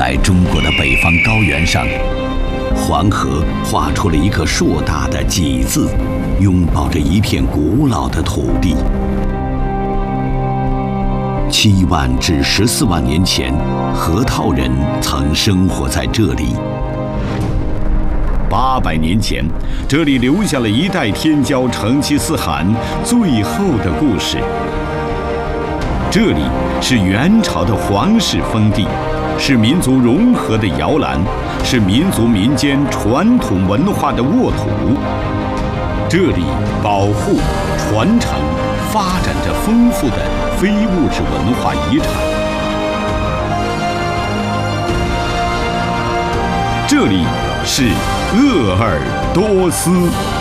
在中国的北方高原上，黄河画出了一个硕大的“济”字，拥抱着一片古老的土地。7万至14万年前，河套人曾生活在这里。800年前，这里留下了一代天骄成吉思汗最后的故事。这里是元朝的皇室封地，是民族融合的摇篮，是民族民间传统文化的沃土。这里保护、传承、发展着丰富的非物质文化遗产。这里是鄂尔多斯。